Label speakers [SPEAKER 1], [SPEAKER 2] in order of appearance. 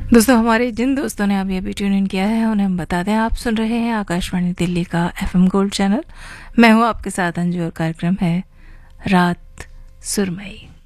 [SPEAKER 1] दोस्तों, हमारे जिन दोस्तों ने अभी अभी ट्यून इन किया है उन्हें हम बता दें, आप सुन रहे हैं आकाशवाणी दिल्ली का एफएम गोल्ड चैनल। मैं हूं आपके साथ अंजू और कार्यक्रम है रात सुरमई।